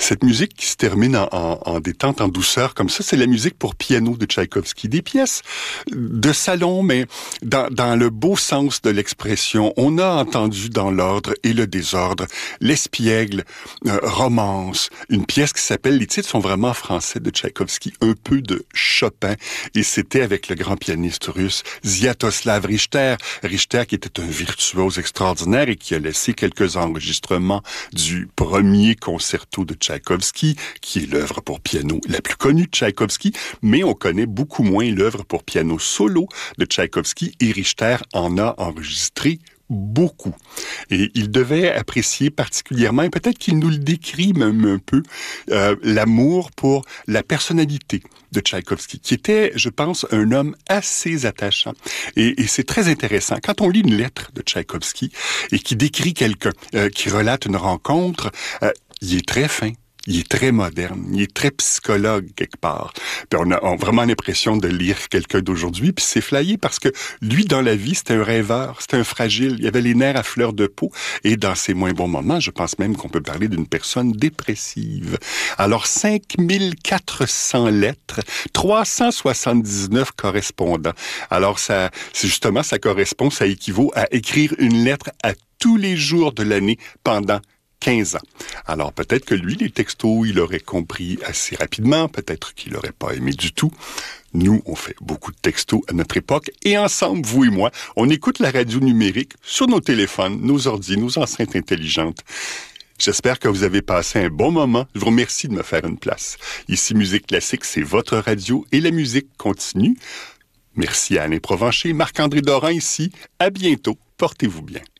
Cette musique qui se termine en détente, en douceur, comme ça, c'est la musique pour piano de Tchaïkovski. Des pièces de salon, mais dans le beau sens de l'expression. On a entendu dans l'ordre et le désordre, l'espiègle, romance, une pièce qui s'appelle, les titres sont vraiment français de Tchaïkovski, un peu de Chopin, et c'était avec le grand pianiste russe Sviatoslav Richter. Richter qui était un virtuose extraordinaire et qui a laissé quelques enregistrements du premier concerto de Tchaïkovski, qui est l'œuvre pour piano la plus connue de Tchaïkovski, mais on connaît beaucoup moins l'œuvre pour piano solo de Tchaïkovski, et Richter en a enregistré beaucoup. Et il devait apprécier particulièrement, et peut-être qu'il nous le décrit même un peu, l'amour pour la personnalité de Tchaïkovski, qui était, je pense, un homme assez attachant. Et c'est très intéressant. Quand on lit une lettre de Tchaïkovski et qui décrit quelqu'un, qui relate une rencontre, il est très fin. Il est très moderne, il est très psychologue quelque part. Puis on a vraiment l'impression de lire quelqu'un d'aujourd'hui, puis c'est flyé parce que lui, dans la vie, c'était un rêveur, c'était un fragile, il avait les nerfs à fleur de peau, et dans ses moins bons moments, je pense même qu'on peut parler d'une personne dépressive. Alors, 5400 lettres, 379 correspondants. Alors, ça correspond, ça équivaut à écrire une lettre à tous les jours de l'année pendant 15 ans. Alors, peut-être que lui, les textos, il aurait compris assez rapidement, peut-être qu'il n'aurait pas aimé du tout. Nous, on fait beaucoup de textos à notre époque, et ensemble, vous et moi, on écoute la radio numérique sur nos téléphones, nos ordis, nos enceintes intelligentes. J'espère que vous avez passé un bon moment. Je vous remercie de me faire une place. Ici, Musique Classique, c'est votre radio, et la musique continue. Merci à Alain Provencher, Marc-André Doran ici. À bientôt. Portez-vous bien.